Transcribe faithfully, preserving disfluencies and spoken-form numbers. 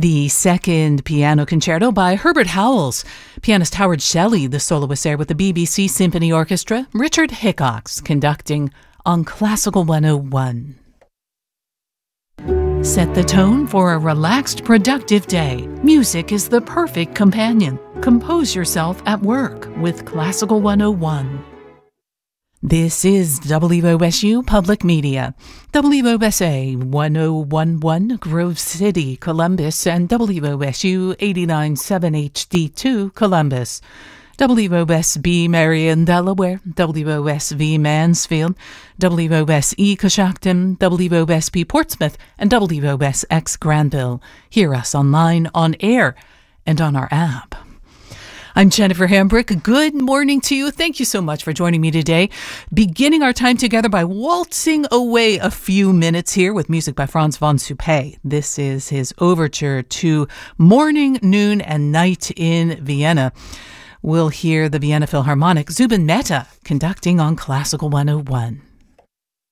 The second piano concerto by Herbert Howells, pianist Howard Shelley, the soloist there with the B B C Symphony Orchestra, Richard Hickox conducting on Classical one oh one. Set the tone for a relaxed, productive day. Music is the perfect companion. Compose yourself at work with Classical one oh one. This is W O S U Public Media, W O S A one oh one point one Grove City, Columbus, and W O S U eighty-nine point seven H D two Columbus, W O S B Marion, Delaware, W O S V Mansfield, W O S E Coshocton, W O S P Portsmouth, and W O S X Granville. Hear us online, on air, and on our app. I'm Jennifer Hambrick. Good morning to you. Thank you so much for joining me today. Beginning our time together by waltzing away a few minutes here with music by Franz von Suppé. This is his overture to Morning, Noon, and Night in Vienna. We'll hear the Vienna Philharmonic Zubin Mehta conducting on Classical one oh one.